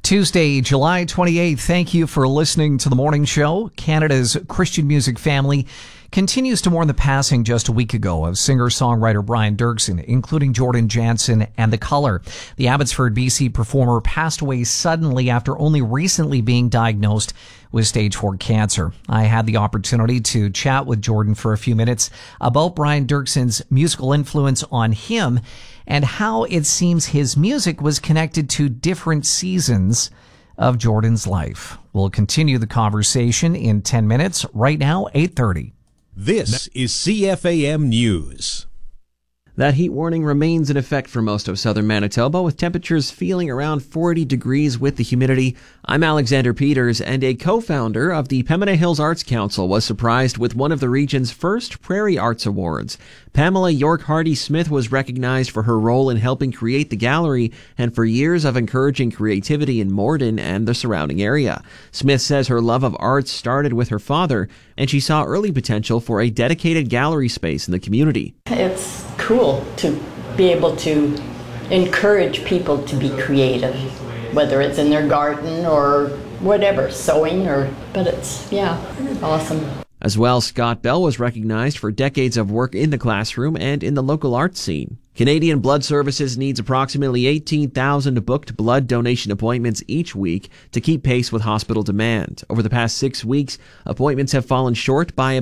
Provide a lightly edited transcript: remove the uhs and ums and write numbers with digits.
Tuesday, July 28th. Thank you for listening to The Morning Show. Canada's Christian music family continues to mourn the passing just a week ago of singer-songwriter Brian Dirksen, including Jordan Jansen and The Colour. The Abbotsford, BC performer passed away suddenly after only recently being diagnosed with stage 4 cancer. I had the opportunity to chat with Jordan for a few minutes about Brian Dirksen's musical influence on him and how it seems his music was connected to different seasons of Jordan's life. We'll continue the conversation in 10 minutes. Right now, 8:30. This is CFAM News. That heat warning remains in effect for most of southern Manitoba, with temperatures feeling around 40 degrees with the humidity. I'm Alexander Peters, and a co-founder of the Pembina Hills Arts Council was surprised with one of the region's first Prairie Arts Awards. Pamela York Hardy-Smith was recognized for her role in helping create the gallery and for years of encouraging creativity in Morden and the surrounding area. Smith says her love of arts started with her father, and she saw early potential for a dedicated gallery space in the community. It's cool to be able to encourage people to be creative, whether it's in their garden or whatever, sewing but it's awesome. As well, Scott Bell was recognized for decades of work in the classroom and in the local art scene. Canadian Blood Services needs approximately 18,000 booked blood donation appointments each week to keep pace with hospital demand. Over the past 6 weeks, appointments have fallen short by